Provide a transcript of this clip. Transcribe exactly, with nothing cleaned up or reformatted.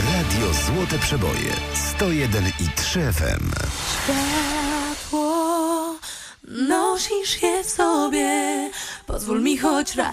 Radio Złote Przeboje sto jeden i trzy F M. Światło, nosisz je w sobie. Pozwól mi choć raz